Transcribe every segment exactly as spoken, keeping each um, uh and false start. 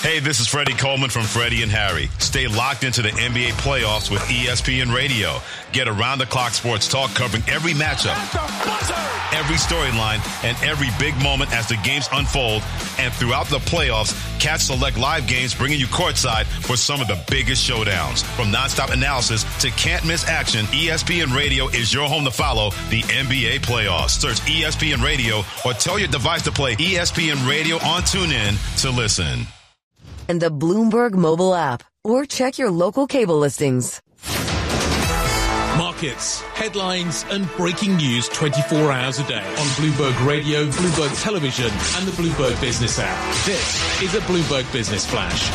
Hey, this is Freddie Coleman from Freddie and Harry. Stay locked into the N B A playoffs with E S P N Radio. Get around-the-clock sports talk covering every matchup, every storyline, and every big moment as the games unfold. And throughout the playoffs, catch select live games bringing you courtside for some of the biggest showdowns. From nonstop analysis to can't-miss action, E S P N Radio is your home to follow the N B A playoffs. Search E S P N Radio or tell your device to play E S P N Radio on TuneIn to listen. And the Bloomberg mobile app, or check your local cable listings. Markets, headlines, and breaking news twenty-four hours a day on Bloomberg Radio, Bloomberg Television, and the Bloomberg Business app. This is a Bloomberg Business Flash.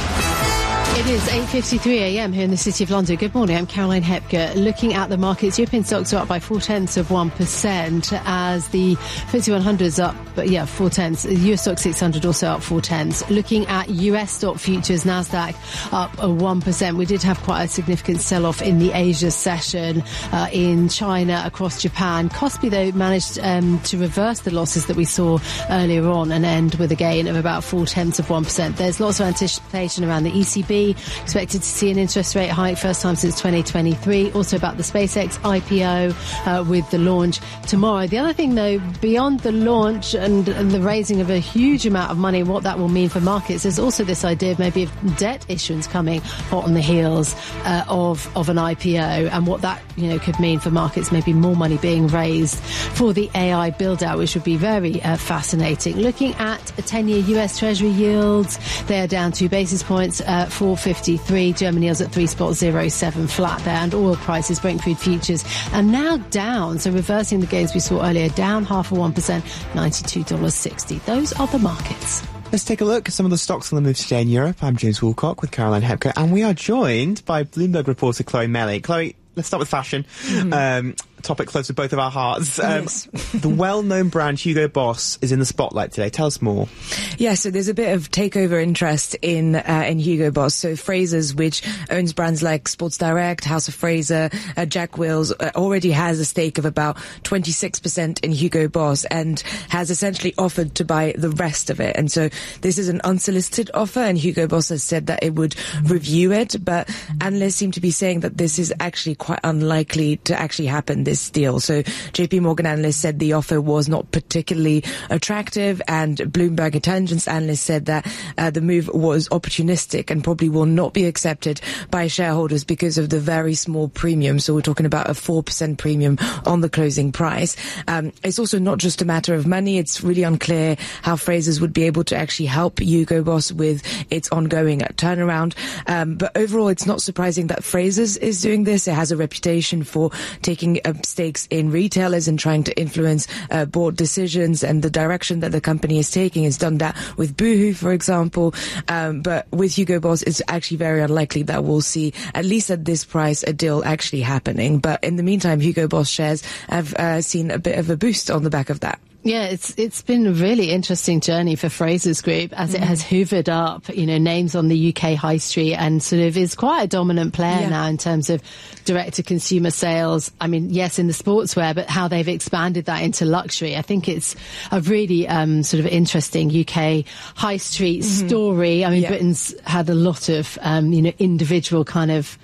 It is eight fifty-three a.m. here in the City of London. Good morning, I'm Caroline Hepker. Looking at the markets, European stocks are up by four-tenths of one percent as the F T S E one hundred is up, but yeah, four-tenths. The U S stock six hundred also up four-tenths. Looking at U S stock futures, NASDAQ up one percent. We did have quite a significant sell-off in the Asia session uh, in China, across Japan. Kospi, though, managed um, to reverse the losses that we saw earlier on and end with a gain of about four-tenths of one percent. There's lots of anticipation around the E C B. Expected to see an interest rate hike first time since twenty twenty-three. Also about the SpaceX I P O uh, with the launch tomorrow. The other thing, though, beyond the launch and, and the raising of a huge amount of money, what that will mean for markets, there's also this idea of maybe of debt issuance coming hot on the heels uh, of of an I P O, and what that you know could mean for markets. Maybe more money being raised for the A I build out, which would be very uh, fascinating. Looking at ten-year U S Treasury yields, they are down two basis points, uh, four fifty-three. Germany is at three spot zero seven flat there, and oil prices, Brent crude futures, are now down, so reversing the gains we saw earlier, down half of one percent, ninety-two dollars sixty. Those are the markets. Let's take a look at some of the stocks on the move today in Europe. I'm James Woolcock with Caroline Hepker, and we are joined by Bloomberg reporter Chloe Melly. Chloe, let's start with fashion. Mm. Um, topic close to both of our hearts. Um, yes. The well-known brand Hugo Boss is in the spotlight today. Tell us more. Yeah, so there's a bit of takeover interest in uh, in Hugo Boss. So Frasers, which owns brands like Sports Direct, House of Fraser, uh, Jack Wills, uh, already has a stake of about twenty-six percent in Hugo Boss and has essentially offered to buy the rest of it. And so this is an unsolicited offer, and Hugo Boss has said that it would review it, but analysts seem to be saying that this is actually quite unlikely to actually happen, this deal. So J P Morgan analyst said the offer was not particularly attractive, and Bloomberg intelligence analyst said that uh, the move was opportunistic and probably will not be accepted by shareholders because of the very small premium. So we're talking about a four percent premium on the closing price. Um, it's also not just a matter of money. It's really unclear how Frasers would be able to actually help Hugo Boss with its ongoing turnaround. Um, but overall, it's not surprising that Frasers is doing this. It has a reputation for taking a stakes in retailers and trying to influence uh, board decisions, and the direction that the company is taking has done that with Boohoo, for example. Um, but with Hugo Boss, it's actually very unlikely that we'll see, at least at this price, a deal actually happening. But in the meantime, Hugo Boss shares have uh, seen a bit of a boost on the back of that. Yeah, it's it's been a really interesting journey for Frasers Group as mm. it has hoovered up, you know, names on the U K high street and sort of is quite a dominant player yeah. now in terms of direct-to-consumer sales. I mean, yes, in the sportswear, but how they've expanded that into luxury. I think it's a really um, sort of interesting U K high street mm-hmm. story. I mean, yeah. Britain's had a lot of, um, you know, individual kind of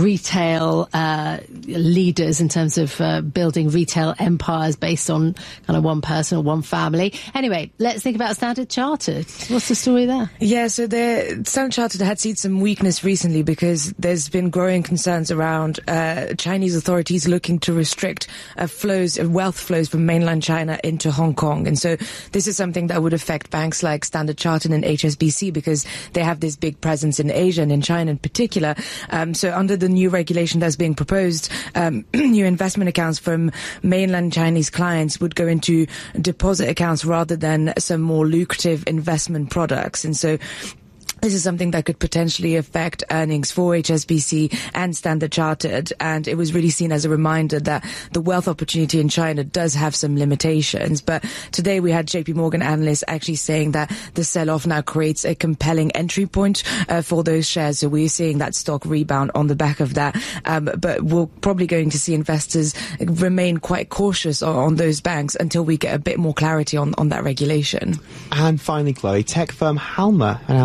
retail uh, leaders in terms of uh, building retail empires based on kind of one person or one family. Anyway, let's think about Standard Chartered. What's the story there? Yeah, so the Standard Chartered had seen some weakness recently because there's been growing concerns around uh, Chinese authorities looking to restrict uh, flows, uh, wealth flows from mainland China into Hong Kong. And so this is something that would affect banks like Standard Chartered and H S B C because they have this big presence in Asia and in China in particular. Um, so under the new regulation that's being proposed, um, new investment accounts from mainland Chinese clients would go into deposit accounts rather than some more lucrative investment products. And so this is something that could potentially affect earnings for H S B C and Standard Chartered, and it was really seen as a reminder that the wealth opportunity in China does have some limitations. But today we had J P Morgan analysts actually saying that the sell-off now creates a compelling entry point uh, for those shares. So we're seeing that stock rebound on the back of that. Um, but we're probably going to see investors remain quite cautious on, on those banks until we get a bit more clarity on, on that regulation. And finally, Chloe, tech firm Halma announcing its latest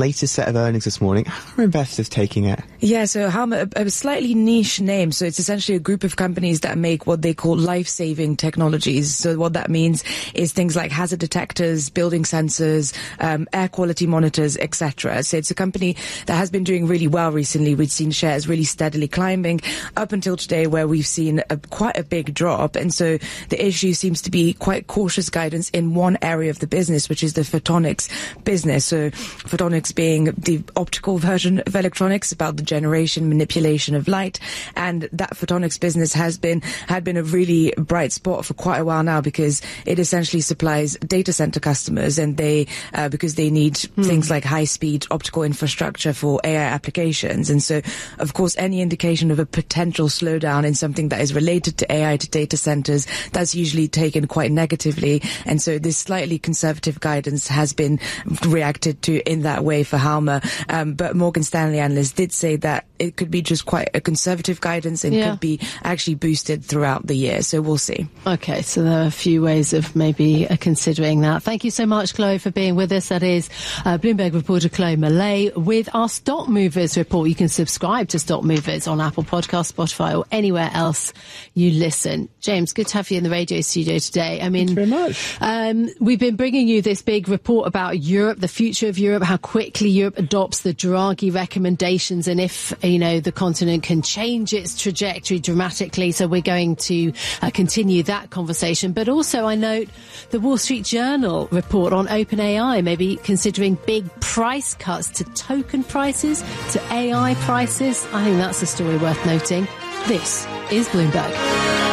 latest set of earnings this morning. How are investors taking it? Yeah, so Halma, a, a slightly niche name. So it's essentially a group of companies that make what they call life-saving technologies. So what that means is things like hazard detectors, building sensors, um, air quality monitors, et cetera. So it's a company that has been doing really well recently. We've seen shares really steadily climbing up until today, where we've seen a, quite a big drop. And so the issue seems to be quite cautious guidance in one area of the business, which is the photonics business. So photonics being the optical version of electronics, about the generation, manipulation of light. And that photonics business has been, had been a really bright spot for quite a while now, because it essentially supplies data center customers, and they, uh, because they need mm. things like high speed optical infrastructure for A I applications. And so, of course, any indication of a potential slowdown in something that is related to A I, to data centers, that's usually taken quite negatively. And so this slightly conservative guidance has been reacted to in that way for Halma. Um, but Morgan Stanley analysts did say that it could be just quite a conservative guidance and yeah. could be actually boosted throughout the year. So we'll see. Okay, so there are a few ways of maybe uh, considering that. Thank you so much, Chloe, for being with us. That is uh, Bloomberg reporter Chloe Millay with our Stock Movers report. You can subscribe to Stock Movers on Apple Podcasts, Spotify, or anywhere else you listen. James, good to have you in the radio studio today. I mean, Thanks very much. Um, we've been bringing you this big report about Europe, the future of Europe, how quickly Europe adopts the Draghi recommendations, and if, you know, the continent can change its trajectory dramatically. So we're going to uh, continue that conversation. But also, I note the Wall Street Journal report on OpenAI, maybe considering big price cuts to token prices, to A I prices. I think that's a story worth noting. This is Bloomberg.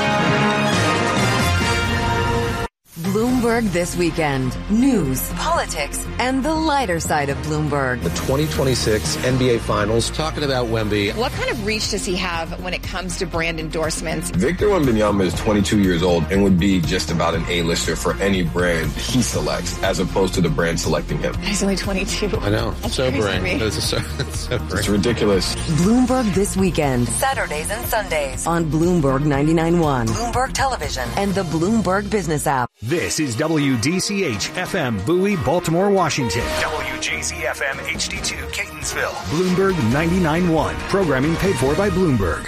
Bloomberg This Weekend. News, politics, and the lighter side of Bloomberg. The twenty twenty-six N B A Finals. Talking about Wemby. What kind of reach does he have when it comes to brand endorsements? Victor Wembanyama is twenty-two years old and would be just about an A-lister for any brand he selects, as opposed to the brand selecting him. He's only twenty-two. I know. That's sobering. It's, so, it's, sobering. It's ridiculous. Bloomberg This Weekend. Saturdays and Sundays on Bloomberg ninety-nine point one, Bloomberg Television, and the Bloomberg Business app. This is W D C H F M Bowie, Baltimore, Washington. W J Z F M H D two, Catonsville. Bloomberg ninety-nine point one. Programming paid for by Bloomberg.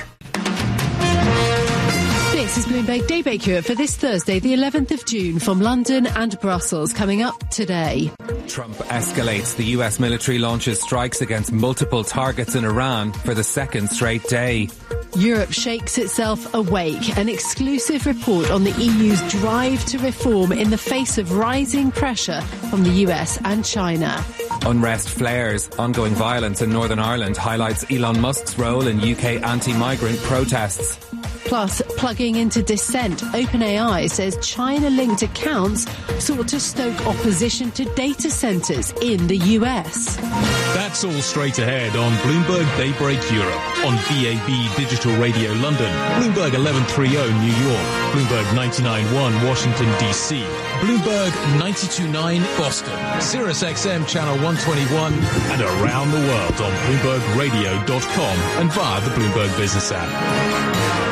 This is Bloomberg Daybreak Europe for this Thursday, the eleventh of June, from London and Brussels. Coming up today. Trump escalates. The U S military launches strikes against multiple targets in Iran for the second straight day. Europe shakes itself awake. An exclusive report on the E U's drive to reform in the face of rising pressure from the U S and China. Unrest flares. Ongoing violence in Northern Ireland highlights Elon Musk's role in U K anti-migrant protests. Plus, plugging into dissent, OpenAI says China-linked accounts sought to stoke opposition to data centres in the U S. That's all straight ahead on Bloomberg Daybreak Europe, on B A B Digital Radio London, Bloomberg eleven thirty New York, Bloomberg ninety-nine point one Washington, D C, Bloomberg ninety-two point nine Boston, Sirius X M Channel one twenty-one, and around the world on Bloomberg Radio dot com and via the Bloomberg Business app.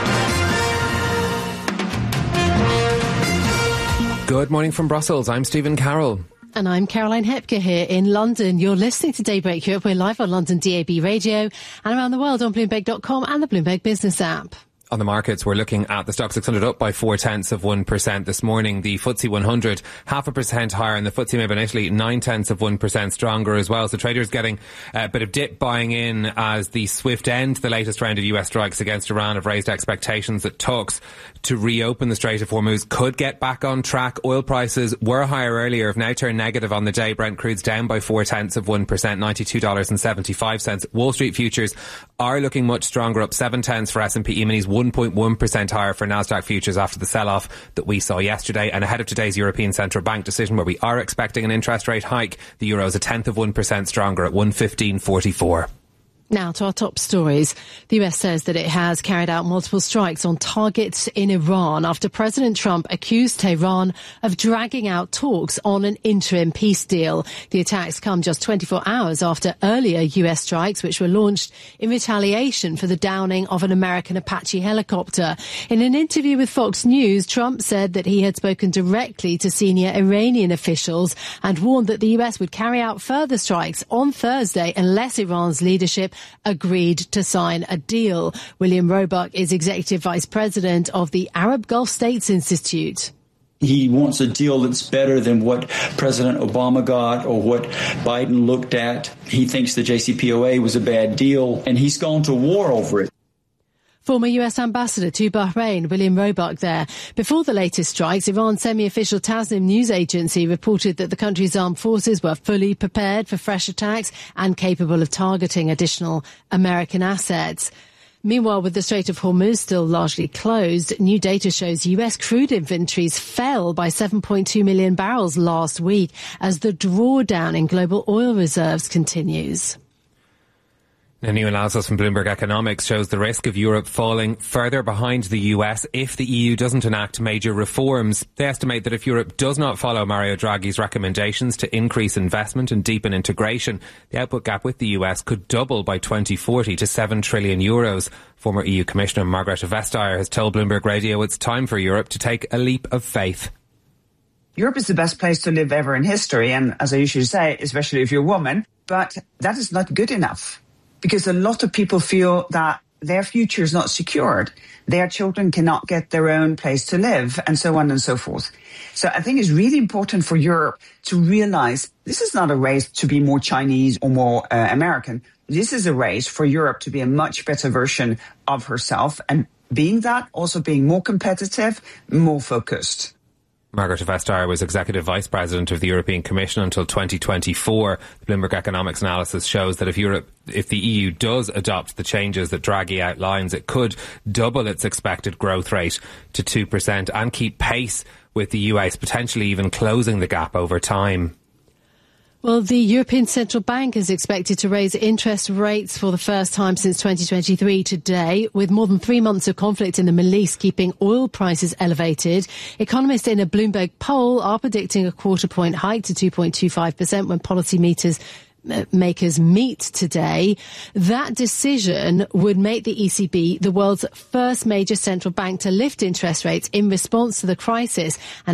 Good morning from Brussels. I'm Stephen Carroll. And I'm Caroline Hepker here in London. You're listening to Daybreak Europe. We're live on London D A B Radio and around the world on Bloomberg dot com and the Bloomberg Business app. On the markets, we're looking at the Stock six hundred up by four tenths of one percent this morning. The F T S E one hundred half a percent higher, and the F T S E maybe in Italy nine tenths of one percent stronger as well. So traders getting a bit of dip buying in as the swift end to the latest round of U S strikes against Iran have raised expectations that talks to reopen the Strait of Hormuz could get back on track. Oil prices were higher earlier, have now turned negative on the day. Brent crude's down by four tenths of one percent, ninety-two dollars and seventy-five cents. Wall Street futures are looking much stronger, up seven tenths for S and P E-minis, one point one percent higher for Nasdaq futures after the sell-off that we saw yesterday. And ahead of today's European Central Bank decision, where we are expecting an interest rate hike, the euro is a tenth of one percent stronger at one fifteen forty-four. Now to our top stories. The U S says that it has carried out multiple strikes on targets in Iran after President Trump accused Tehran of dragging out talks on an interim peace deal. The attacks come just twenty-four hours after earlier U S strikes, which were launched in retaliation for the downing of an American Apache helicopter. In an interview with Fox News, Trump said that he had spoken directly to senior Iranian officials and warned that the U S would carry out further strikes on Thursday unless Iran's leadership agreed to sign a deal. William Roebuck is Executive Vice President of the Arab Gulf States Institute. He wants a deal that's better than what President Obama got or what Biden looked at. He thinks the J C P O A was a bad deal, and he's gone to war over it. Former U S Ambassador to Bahrain, William Roebuck there. Before the latest strikes, Iran's semi-official Tasnim news agency reported that the country's armed forces were fully prepared for fresh attacks and capable of targeting additional American assets. Meanwhile, with the Strait of Hormuz still largely closed, new data shows U S crude inventories fell by seven point two million barrels last week as the drawdown in global oil reserves continues. A new analysis from Bloomberg Economics shows the risk of Europe falling further behind the U S if the E U doesn't enact major reforms. They estimate that if Europe does not follow Mario Draghi's recommendations to increase investment and deepen integration, the output gap with the U S could double by twenty forty to seven trillion euros. Former E U Commissioner Margrethe Vestager has told Bloomberg Radio it's time for Europe to take a leap of faith. Europe is the best place to live ever in history, and as I usually say, especially if you're a woman, but that is not good enough. Because a lot of people feel that their future is not secured. Their children cannot get their own place to live, and so on and so forth. So I think it's really important for Europe to realize this is not a race to be more Chinese or more uh, American. This is a race for Europe to be a much better version of herself, and being that, also being more competitive, more focused. Margrethe Vestager was Executive Vice President of the European Commission until twenty twenty-four. The Bloomberg Economics analysis shows that if Europe, if the E U does adopt the changes that Draghi outlines, it could double its expected growth rate to two percent and keep pace with the U S, potentially even closing the gap over time. Well, the European Central Bank is expected to raise interest rates for the first time since twenty twenty-three today, with more than three months of conflict in the Middle East keeping oil prices elevated. Economists in a Bloomberg poll are predicting a quarter point hike to two point two five percent when policy meters makers meet today. That decision would make the E C B the world's first major central bank to lift interest rates in response to the crisis and